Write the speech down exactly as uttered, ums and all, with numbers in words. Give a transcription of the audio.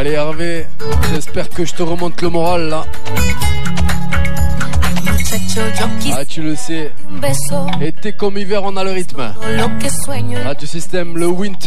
Allez Hervé, j'espère que je te remonte le moral là. Ah tu le sais, été comme hiver on a le rythme. Radio Système, le winter.